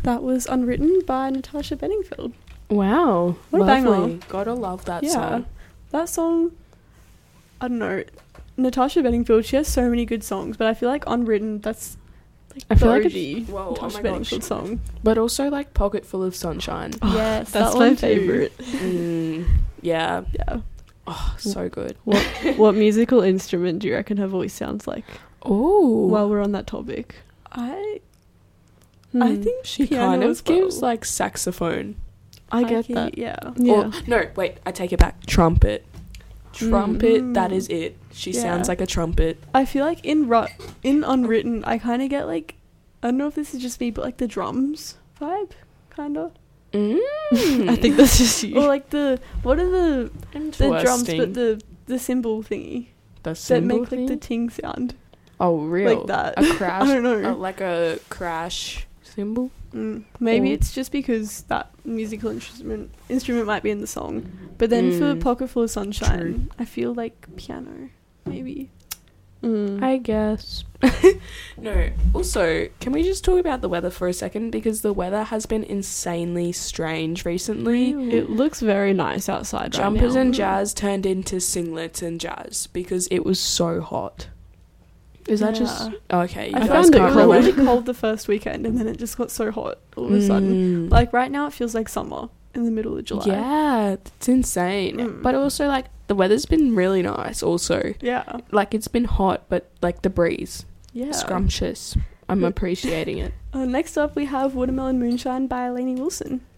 That was Unwritten by Natasha Bedingfield. Wow. What a banger. Gotta love that Yeah. song. That song, I don't know. Natasha Bedingfield, she has so many good songs, but I feel like Unwritten, that's like I feel the like OG whoa, oh Natasha my Bedingfield gosh. song. But also like Pocket Full of Sunshine. Yes, That's that my one too. favourite. Yeah. Yeah. Oh, so good. What musical instrument do you reckon her voice sounds like? Oh. While we're on that topic. I Hmm. think she piano kind of as well. gives like saxophone. I get High-key, that. Yeah. Yeah. Or, no, wait, I take it back. Trumpet. Trumpet, that Mm. is it. She Yeah. sounds like a trumpet. I feel like in Unwritten, I kind of get like, I don't know if this is just me, but like the drums vibe, kind of. I think that's just you. Or like what are the drums, Interesting. but the cymbal thingy the that cymbal make like the thing? ting sound, Oh, real. like that. A crash. I don't know. Like a crash cymbal. Maybe Or- it's just because that musical instrument might be in the song, but then for Pocket Full of Sunshine, I feel like piano, maybe. I guess. No. Also, can we just talk about the weather for a second? Because the weather has been insanely strange recently. It looks very nice outside Jumpers right now. and jazz turned into singlets and jazz because it was so hot. Is that just okay? You I guys found it can't it was relate. really cold the first weekend, and then it just got so hot all of a sudden. Mm. Like right now, it feels like summer in the middle of July. Yeah, it's insane. Mm. But also, like, the weather's been really nice. Also, Yeah. like, it's been hot, but like the breeze, Yeah. scrumptious. I'm appreciating it. Next up, we have Watermelon Moonshine by Lainey Wilson.